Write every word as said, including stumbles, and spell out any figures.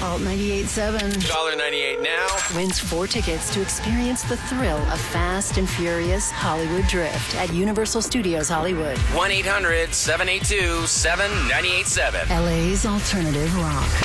Alt ninety-eight seven one ninety-eight now. wins four tickets to experience the thrill of Fast and Furious Hollywood Drift at Universal Studios Hollywood. one eight hundred seven eight two seven nine eight seven. L A's alternative rock.